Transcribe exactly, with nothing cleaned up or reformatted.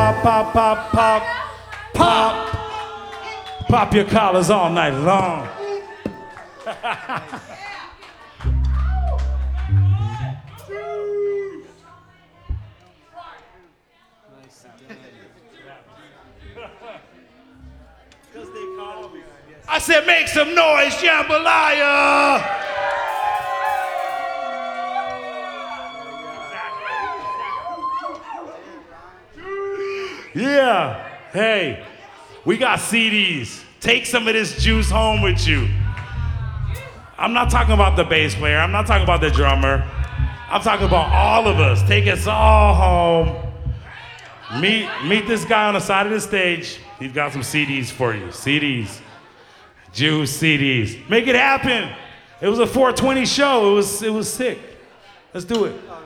pop, pop, pop, pop, pop. Pop your collars all night long. I said, make some noise, jambalaya! Yeah, hey, we got C Ds. Take some of this juice home with you. I'm not talking about the bass player. I'm not talking about the drummer. I'm talking about all of us. Take us all home. Meet, meet this guy on the side of the stage. He's got some C Ds for you. C Ds. Juice C Ds. Make it happen. It was a four twenty show. It was, it was sick. Let's do it.